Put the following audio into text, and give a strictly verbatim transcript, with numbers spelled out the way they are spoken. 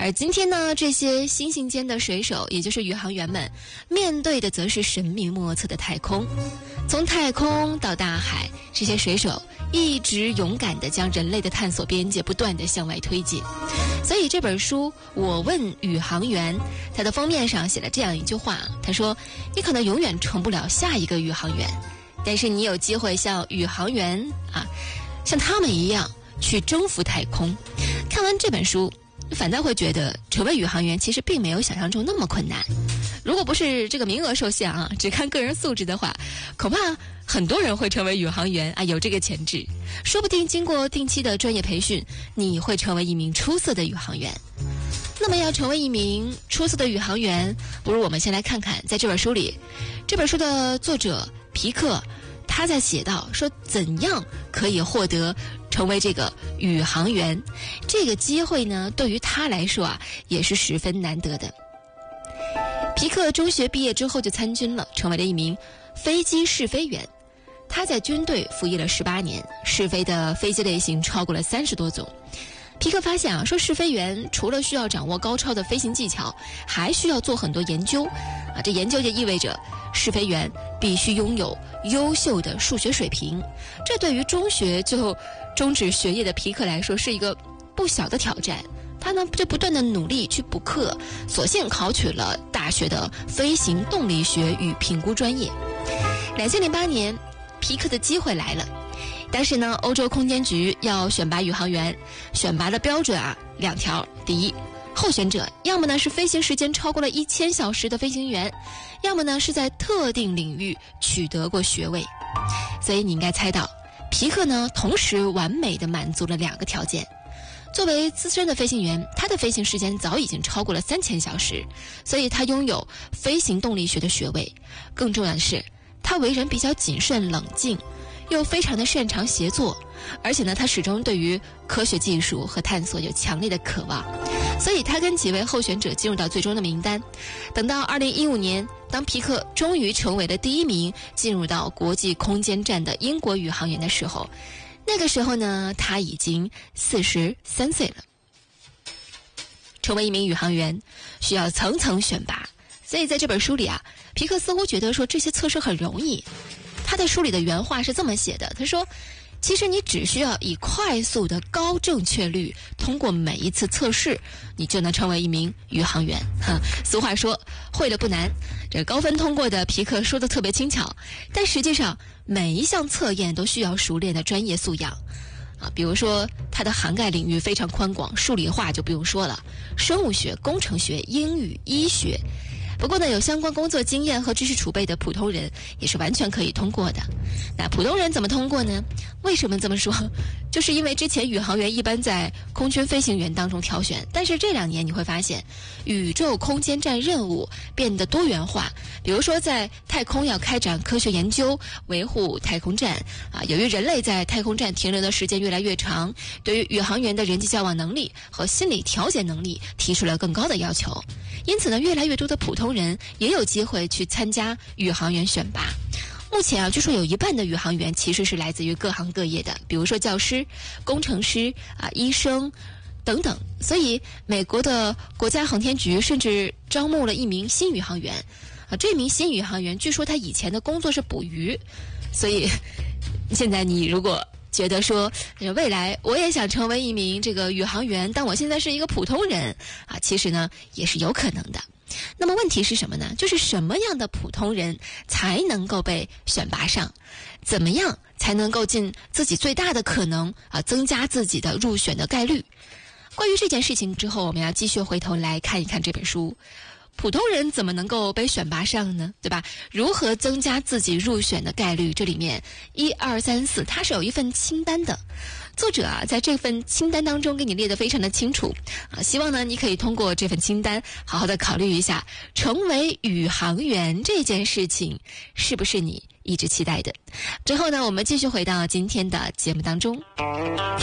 而今天呢，这些新兴间的水手，也就是宇航员们，面对的则是神秘莫测的太空。从太空到大海，这些水手一直勇敢地将人类的探索边界不断地向外推进。所以这本书《我问宇航员》，它的封面上写了这样一句话，他说：你可能永远成不了下一个宇航员，但是你有机会像宇航员啊，像他们一样去征服太空。看完这本书，反倒会觉得成为宇航员其实并没有想象中那么困难。如果不是这个名额受限啊，只看个人素质的话，恐怕很多人会成为宇航员啊，有这个潜质。说不定经过定期的专业培训，你会成为一名出色的宇航员。那么要成为一名出色的宇航员，不如我们先来看看在这本书里，这本书的作者皮克他在写到说怎样可以获得成为这个宇航员。这个机会呢，对于他来说啊，也是十分难得的。皮克中学毕业之后就参军了，成为了一名飞机试飞员。他在军队服役了十八年，试飞的飞机类型超过了三十多种。皮克发现啊，说试飞员除了需要掌握高超的飞行技巧，还需要做很多研究啊。这研究就意味着试飞员必须拥有优秀的数学水平，这对于中学就终止学业的皮克来说是一个不小的挑战。他呢就不断的努力去补课，索性考取了大学的飞行动力学与评估专业。两千零八年，皮克的机会来了。当时呢，欧洲空间局要选拔宇航员，选拔的标准啊两条：第一，候选者要么呢是飞行时间超过了一千小时的飞行员，要么呢是在特定领域取得过学位。所以你应该猜到，皮克呢同时完美的满足了两个条件。作为资深的飞行员，他的飞行时间早已经超过了三千小时，所以他拥有飞行动力学的学位。更重要的是，他为人比较谨慎冷静，又非常的擅长协作，而且呢，他始终对于科学技术和探索有强烈的渴望，所以他跟几位候选者进入到最终的名单。等到二零一五年，当皮克终于成为了第一名进入到国际空间站的英国宇航员的时候，那个时候呢，他已经四十三岁了。成为一名宇航员需要层层选拔，所以在这本书里啊，皮克似乎觉得说这些测试很容易。他在书里的原话是这么写的，他说：其实你只需要以快速的高正确率通过每一次测试，你就能成为一名宇航员。哈，俗话说会了不难，这高分通过的皮克说的特别轻巧，但实际上每一项测验都需要熟练的专业素养啊。比如说它的涵盖领域非常宽广，数理化就不用说了，生物学、工程学、英语、医学。不过呢，有相关工作经验和知识储备的普通人也是完全可以通过的。那普通人怎么通过呢？为什么这么说？就是因为之前宇航员一般在空军飞行员当中挑选，但是这两年你会发现，宇宙空间站任务变得多元化。比如说在太空要开展科学研究，维护太空站啊。由于人类在太空站停留的时间越来越长，对于宇航员的人际交往能力和心理调节能力提出了更高的要求。因此呢，越来越多的普通人也有机会去参加宇航员选拔。目前啊，据说有一半的宇航员其实是来自于各行各业的，比如说教师、工程师啊、医生等等。所以美国的国家航天局甚至招募了一名新宇航员啊，这名新宇航员据说他以前的工作是捕鱼。所以现在你如果觉得说未来我也想成为一名这个宇航员，但我现在是一个普通人啊，其实呢也是有可能的。那么问题是什么呢？就是什么样的普通人才能够被选拔上？怎么样才能够尽自己最大的可能啊，增加自己的入选的概率？关于这件事情之后，我们要继续回头来看一看这本书。普通人怎么能够被选拔上呢？对吧？如何增加自己入选的概率？这里面一二三四，它是有一份清单的。作者啊，在这份清单当中给你列得非常的清楚啊，希望呢你可以通过这份清单好好的考虑一下，成为宇航员这件事情是不是你一直期待的。之后呢，我们继续回到今天的节目当中。